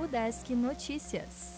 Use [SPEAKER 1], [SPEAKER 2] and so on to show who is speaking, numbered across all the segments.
[SPEAKER 1] Udesc Notícias.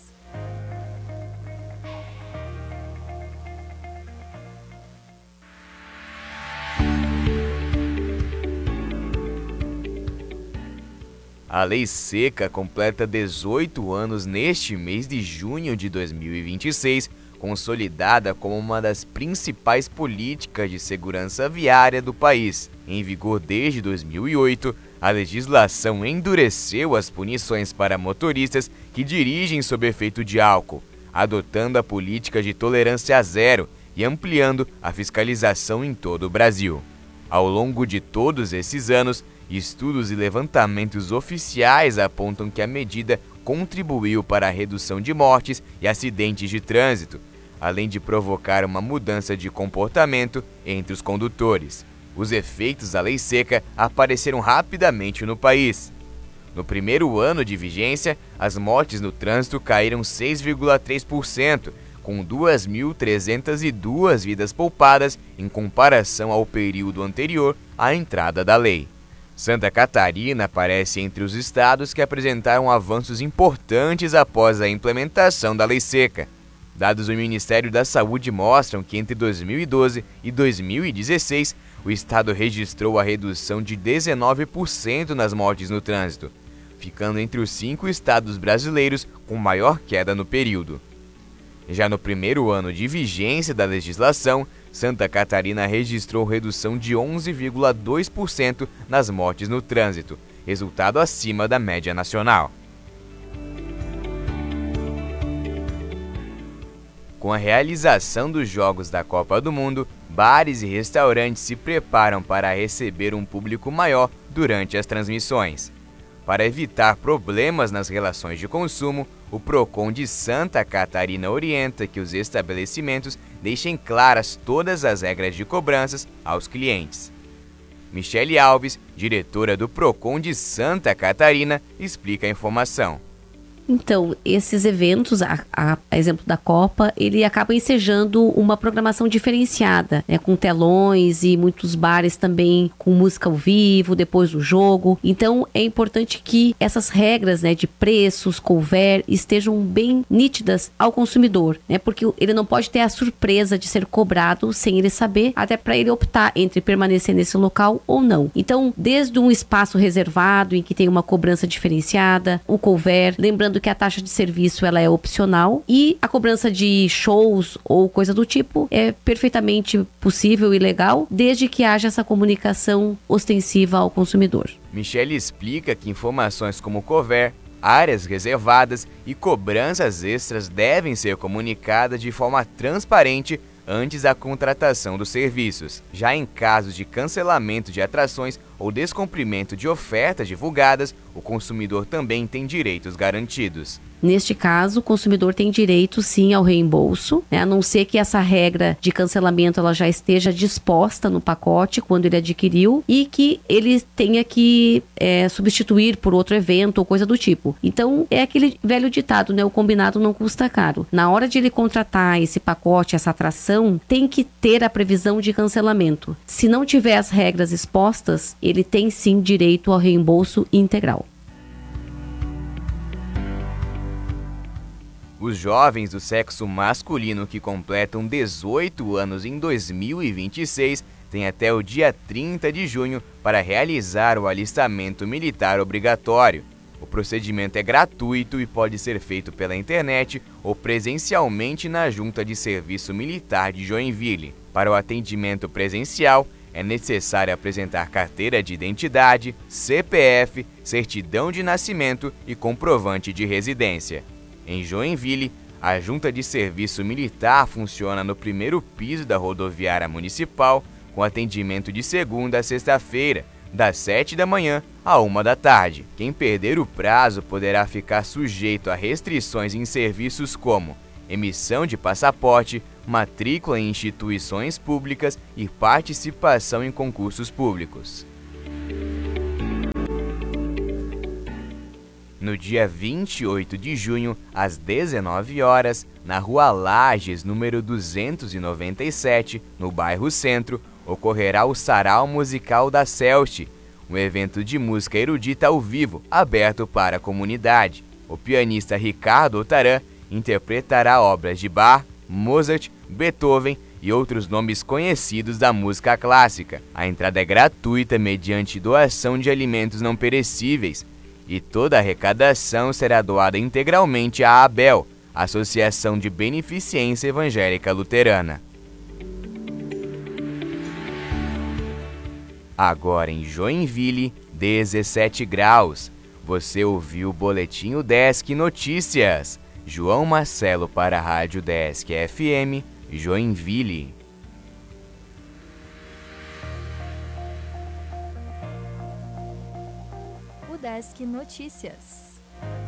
[SPEAKER 2] A Lei Seca completa 18 anos neste mês de junho de 2026, consolidada como uma das principais políticas de segurança viária do país. Em vigor desde 2008, a legislação endureceu as punições para motoristas que dirigem sob efeito de álcool, adotando a política de tolerância zero e ampliando a fiscalização em todo o Brasil. Ao longo de todos esses anos, estudos e levantamentos oficiais apontam que a medida contribuiu para a redução de mortes e acidentes de trânsito, além de provocar uma mudança de comportamento entre os condutores. Os efeitos da Lei Seca apareceram rapidamente no país. No primeiro ano de vigência, as mortes no trânsito caíram 6,3%, com 2.302 vidas poupadas em comparação ao período anterior à entrada da lei. Santa Catarina aparece entre os estados que apresentaram avanços importantes após a implementação da Lei Seca. Dados do Ministério da Saúde mostram que entre 2012 e 2016, o estado registrou a redução de 19% nas mortes no trânsito, ficando entre os 5 estados brasileiros com maior queda no período. Já no primeiro ano de vigência da legislação, Santa Catarina registrou redução de 11,2% nas mortes no trânsito, resultado acima da média nacional. Com a realização dos Jogos da Copa do Mundo, bares e restaurantes se preparam para receber um público maior durante as transmissões. Para evitar problemas nas relações de consumo, o Procon de Santa Catarina orienta que os estabelecimentos deixem claras todas as regras de cobranças aos clientes. Michele Alves, diretora do Procon de Santa Catarina, explica a informação.
[SPEAKER 3] Então, esses eventos, a exemplo da Copa, ele acaba ensejando uma programação diferenciada, né, com telões e muitos bares também com música ao vivo, depois do jogo. Então, é importante que essas regras, né, de preços, couvert, estejam bem nítidas ao consumidor, né, porque ele não pode ter a surpresa de ser cobrado sem ele saber, até para ele optar entre permanecer nesse local ou não. Então, desde um espaço reservado, em que tem uma cobrança diferenciada, o couvert, lembrando que a taxa de serviço ela é opcional e a cobrança de shows ou coisa do tipo é perfeitamente possível e legal, desde que haja essa comunicação ostensiva ao consumidor.
[SPEAKER 2] Michele explica que informações como couvert, áreas reservadas e cobranças extras devem ser comunicadas de forma transparente antes da contratação dos serviços. Já em casos de cancelamento de atrações ou descumprimento de ofertas divulgadas, o consumidor também tem direitos garantidos.
[SPEAKER 3] Neste caso, o consumidor tem direito sim ao reembolso, né, a não ser que essa regra de cancelamento ela já esteja disposta no pacote quando ele adquiriu e que ele tenha que substituir por outro evento ou coisa do tipo. Então, é aquele velho ditado, né, o combinado não custa caro. Na hora de ele contratar esse pacote, essa atração, tem que ter a previsão de cancelamento. Se não tiver as regras expostas, ele tem sim direito ao reembolso integral.
[SPEAKER 2] Os jovens do sexo masculino que completam 18 anos em 2026 têm até o dia 30 de junho para realizar o alistamento militar obrigatório. O procedimento é gratuito e pode ser feito pela internet ou presencialmente na Junta de Serviço Militar de Joinville. Para o atendimento presencial, é necessário apresentar carteira de identidade, CPF, certidão de nascimento e comprovante de residência. Em Joinville, a Junta de Serviço Militar funciona no primeiro piso da rodoviária municipal, com atendimento de segunda a sexta-feira, das 7 da manhã à 1 da tarde. Quem perder o prazo poderá ficar sujeito a restrições em serviços como emissão de passaporte, matrícula em instituições públicas e participação em concursos públicos. No dia 28 de junho, às 19 horas, na Rua Lages, número 297, no bairro Centro, ocorrerá o Sarau Musical da Celste, um evento de música erudita ao vivo, aberto para a comunidade. O pianista Ricardo Otaran interpretará obras de Bach, Mozart, Beethoven e outros nomes conhecidos da música clássica. A entrada é gratuita mediante doação de alimentos não perecíveis e toda a arrecadação será doada integralmente à ABEL, Associação de Beneficência Evangélica Luterana. Agora em Joinville, 17 graus. Você ouviu o Boletim UDESC Notícias. João Marcelo para a Rádio UDESC FM, Joinville.
[SPEAKER 1] UDESC Notícias.